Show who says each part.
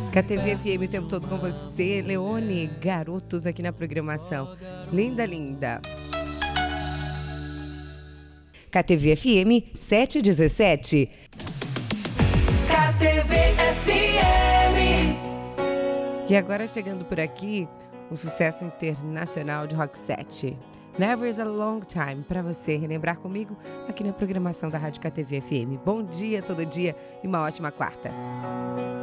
Speaker 1: KTV FM o tempo todo com você, Leone, garotos aqui na programação. Linda, linda. KTV FM 717.
Speaker 2: KTV FM.
Speaker 1: E agora chegando por aqui, o sucesso internacional de Roxette. Never is a long time, para você relembrar comigo aqui na programação da Rádio KTV FM. Bom dia, todo dia e uma ótima quarta.